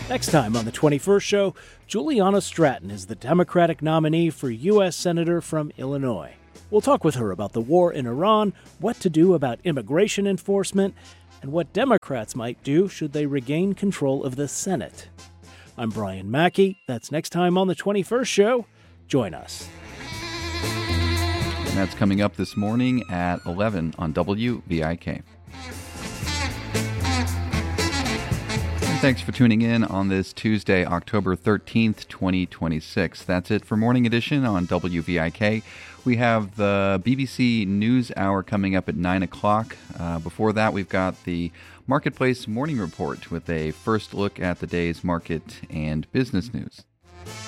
Next time on the 21st Show, Juliana Stratton is the Democratic nominee for U.S. Senator from Illinois. We'll talk with her about the war in Iran, what to do about immigration enforcement, and what Democrats might do should they regain control of the Senate. I'm Brian Mackey. That's next time on the 21st Show. Join us. And that's coming up this morning at 11 on WVIK. Thanks for tuning in on this Tuesday, October 13th, 2026. That's it for Morning Edition on WVIK. We have the BBC News Hour coming up at 9 o'clock. Before that, we've got the Marketplace Morning Report with a first look at the day's market and business news.